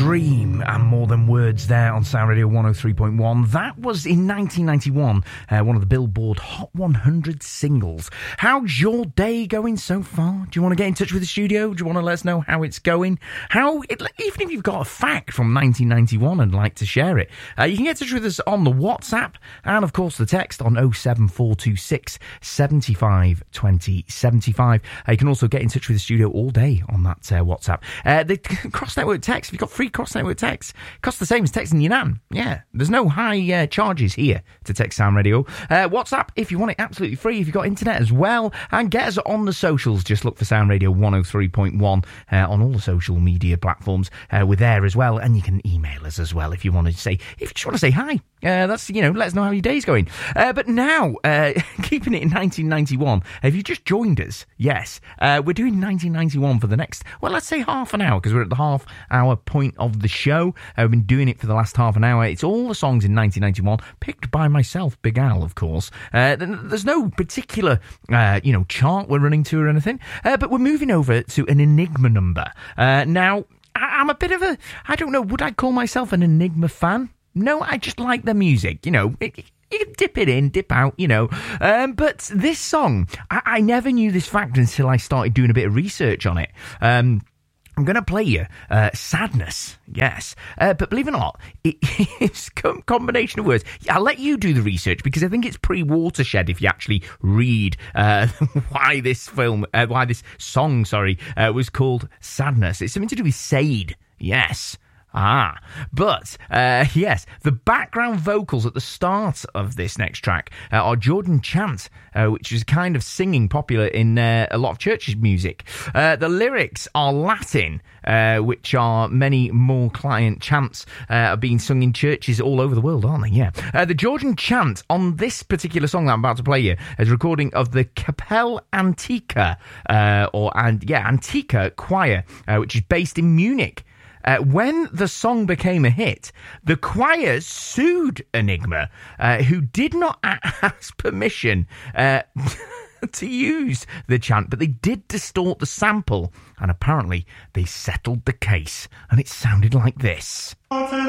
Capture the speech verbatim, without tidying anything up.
Dream and More Than Words there on Sound Radio one oh three point one. That was in nineteen ninety-one, uh, one of the Billboard Hot one hundred singles. How's your day going so far? Do you want to get in touch with the studio? Do you want to let us know how it's going? How, it, even if you've got a fact from nineteen ninety-one and like to share it, uh, you can get in touch with us on the WhatsApp and, of course, the text on oh seven four two six, seven five two oh seven five. Uh, you can also get in touch with the studio all day on that uh, WhatsApp. Uh, the cross-network text, if you've got free cross-network text, costs the same as texting your nan. Yeah, there's no high uh, charges here to text Sound Radio. Uh, WhatsApp, if you want it absolutely free, if you've got internet as well. And get us on the socials. Just look for Sound Radio one oh three point one uh, on all the social media platforms. Uh, we're there as well. And you can email us as well if you want to say, if you just want to say hi. Uh, that's, you know, let us know how your day's going. Uh, but now, uh, keeping it in nineteen ninety-one, have you just joined us? Yes. Uh, we're doing nineteen ninety-one for the next, well, let's say half an hour, because we're at the half hour point of the show. Uh, we've been doing it for the last half an hour. It's all the songs in nineteen ninety-one, picked by myself, Big Al, of course. Uh, there's no particular, uh, you know, chart we're running to or anything, uh, but we're moving over to an Enigma number. Uh, now, I'm a bit of a, I don't know, would I call myself an Enigma fan? No, I just like their music, you know. It, you can dip it in, dip out, you know. Um, but this song, I, I never knew this fact until I started doing a bit of research on it. Um, I'm going to play you uh, Sadness, yes. Uh, but believe it or not, it, it's a combination of words. I'll let you do the research because I think it's pre-Watershed if you actually read uh, why this film, uh, why this song, sorry, uh, was called Sadness. It's something to do with Sade, yes. Ah, but, uh, yes, the background vocals at the start of this next track uh, are Jordan Chant, uh, which is kind of singing popular in uh, a lot of churches' music. Uh, the lyrics are Latin, uh, which are many more client chants uh, are being sung in churches all over the world, aren't they? Yeah. Uh, the Jordan Chant on this particular song that I'm about to play you is a recording of the Capelle Antica, uh, or, and yeah, Antica Choir, uh, which is based in Munich. Uh, when the song became a hit, the choir sued Enigma, uh, who did not ask permission uh, to use the chant, but they did distort the sample, and apparently they settled the case, and it sounded like this.